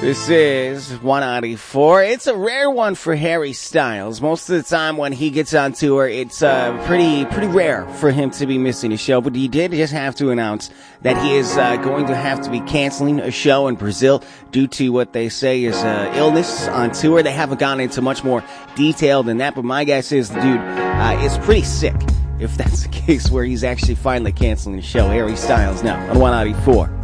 This is 194. It's a rare one for Harry Styles. Most of the time when he gets on tour, it's pretty rare for him to be missing a show. But he did just have to announce that he is going to have to be canceling a show in Brazil due to what they say is illness on tour. They haven't gone into much more detail than that, but my guess is the dude is pretty sick, if that's the case, where he's actually finally canceling the show. Harry Styles now on 194.